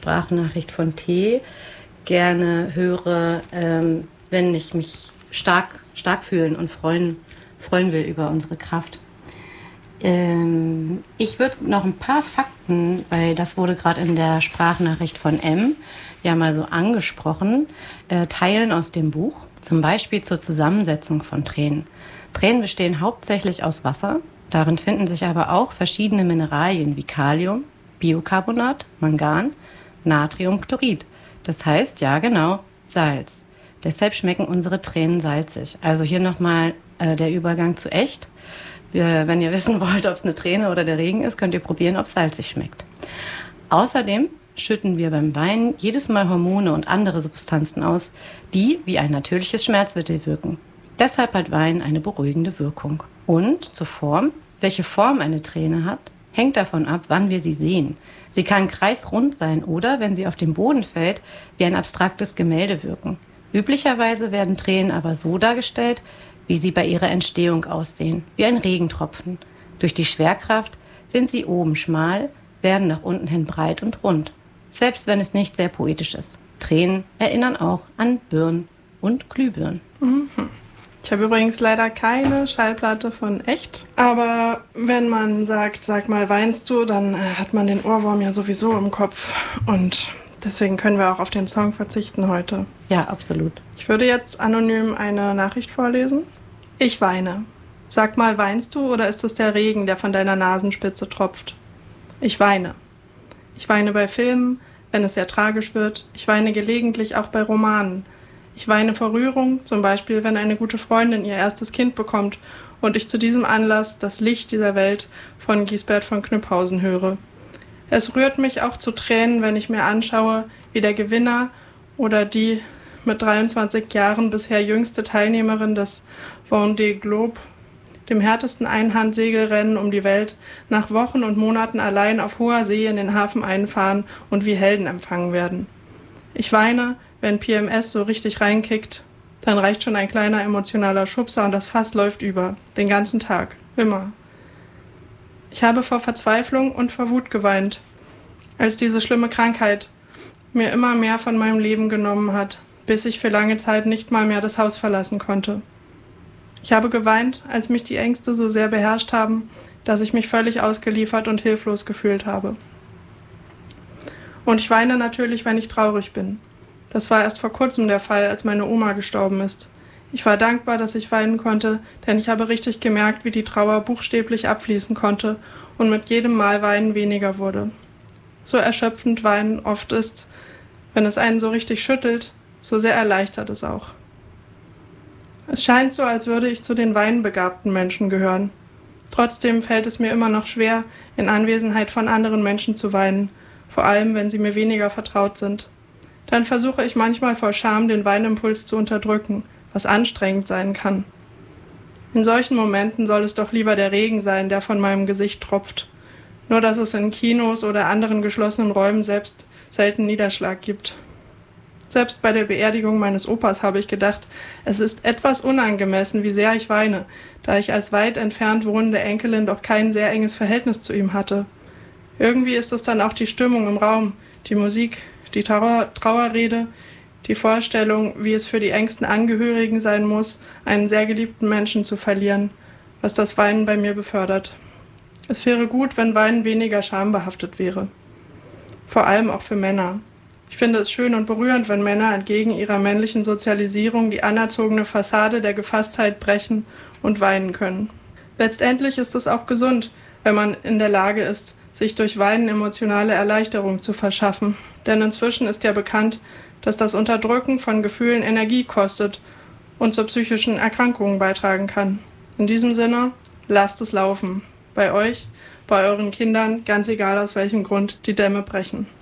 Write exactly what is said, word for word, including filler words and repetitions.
Sprachnachricht von T gerne höre, ähm, wenn ich mich stark, stark fühlen und freuen, freuen will über unsere Kraft. Ähm, ich würde noch ein paar Fakten, weil das wurde gerade in der Sprachnachricht von M ja mal so angesprochen, äh, teilen aus dem Buch. Zum Beispiel zur Zusammensetzung von Tränen. Tränen bestehen hauptsächlich aus Wasser. Darin finden sich aber auch verschiedene Mineralien wie Kalium, Bicarbonat, Mangan, Natriumchlorid. Das heißt, ja genau, Salz. Deshalb schmecken unsere Tränen salzig. Also hier nochmal äh, der Übergang zu echt. Wir, wenn ihr wissen wollt, ob es eine Träne oder der Regen ist, könnt ihr probieren, ob es salzig schmeckt. Außerdem schütten wir beim Weinen jedes Mal Hormone und andere Substanzen aus, die wie ein natürliches Schmerzmittel wirken. Deshalb hat Weinen eine beruhigende Wirkung. Und zur Form, welche Form eine Träne hat, hängt davon ab, wann wir sie sehen. Sie kann kreisrund sein oder, wenn sie auf den Boden fällt, wie ein abstraktes Gemälde wirken. Üblicherweise werden Tränen aber so dargestellt, wie sie bei ihrer Entstehung aussehen, wie ein Regentropfen. Durch die Schwerkraft sind sie oben schmal, werden nach unten hin breit und rund. Selbst wenn es nicht sehr poetisch ist. Tränen erinnern auch an Birnen und Glühbirnen. Mhm. Ich habe übrigens leider keine Schallplatte von echt. Aber wenn man sagt, sag mal, weinst du, dann äh, hat man den Ohrwurm ja sowieso im Kopf. Und deswegen können wir auch auf den Song verzichten heute. Ja, absolut. Ich würde jetzt anonym eine Nachricht vorlesen. Ich weine. Sag mal, weinst du oder ist es der Regen, der von deiner Nasenspitze tropft? Ich weine. Ich weine bei Filmen, wenn es sehr tragisch wird. Ich weine gelegentlich auch bei Romanen. Ich weine vor Rührung, zum Beispiel, wenn eine gute Freundin ihr erstes Kind bekommt und ich zu diesem Anlass das Licht dieser Welt von Giesbert von Kniphausen höre. Es rührt mich auch zu Tränen, wenn ich mir anschaue, wie der Gewinner oder die mit dreiundzwanzig Jahren bisher jüngste Teilnehmerin des Vendée Globe, dem härtesten Einhandsegelrennen um die Welt, nach Wochen und Monaten allein auf hoher See in den Hafen einfahren und wie Helden empfangen werden. Ich weine, wenn P M S so richtig reinkickt, dann reicht schon ein kleiner emotionaler Schubser und das Fass läuft über, den ganzen Tag, immer. Ich habe vor Verzweiflung und vor Wut geweint, als diese schlimme Krankheit mir immer mehr von meinem Leben genommen hat, bis ich für lange Zeit nicht mal mehr das Haus verlassen konnte. Ich habe geweint, als mich die Ängste so sehr beherrscht haben, dass ich mich völlig ausgeliefert und hilflos gefühlt habe. Und ich weine natürlich, wenn ich traurig bin. Das war erst vor kurzem der Fall, als meine Oma gestorben ist. Ich war dankbar, dass ich weinen konnte, denn ich habe richtig gemerkt, wie die Trauer buchstäblich abfließen konnte und mit jedem Mal Weinen weniger wurde. So erschöpfend Weinen oft ist, wenn es einen so richtig schüttelt, so sehr erleichtert es auch. Es scheint so, als würde ich zu den weinbegabten Menschen gehören. Trotzdem fällt es mir immer noch schwer, in Anwesenheit von anderen Menschen zu weinen, vor allem wenn sie mir weniger vertraut sind. Dann versuche ich manchmal vor Scham, den Weinimpuls zu unterdrücken, was anstrengend sein kann. In solchen Momenten soll es doch lieber der Regen sein, der von meinem Gesicht tropft. Nur dass es in Kinos oder anderen geschlossenen Räumen selbst selten Niederschlag gibt. Selbst bei der Beerdigung meines Opas habe ich gedacht, es ist etwas unangemessen, wie sehr ich weine, da ich als weit entfernt wohnende Enkelin doch kein sehr enges Verhältnis zu ihm hatte. Irgendwie ist es dann auch die Stimmung im Raum, die Musik, die Trauer, Trauerrede, die Vorstellung, wie es für die engsten Angehörigen sein muss, einen sehr geliebten Menschen zu verlieren, was das Weinen bei mir befördert. Es wäre gut, wenn Weinen weniger schambehaftet wäre. Vor allem auch für Männer. Ich finde es schön und berührend, wenn Männer entgegen ihrer männlichen Sozialisierung die anerzogene Fassade der Gefasstheit brechen und weinen können. Letztendlich ist es auch gesund, wenn man in der Lage ist, sich durch Weinen emotionale Erleichterung zu verschaffen. Denn inzwischen ist ja bekannt, dass das Unterdrücken von Gefühlen Energie kostet und zu psychischen Erkrankungen beitragen kann. In diesem Sinne, lasst es laufen. Bei euch, bei euren Kindern, ganz egal aus welchem Grund die Dämme brechen.